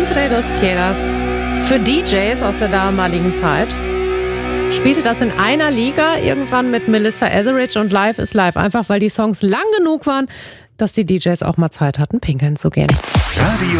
Entre dos Tierras. Für DJs aus der damaligen Zeit spielte das in einer Liga irgendwann mit Melissa Etheridge und Live is Live. Einfach weil die Songs lang genug waren, dass die DJs auch mal Zeit hatten, pinkeln zu gehen. Radio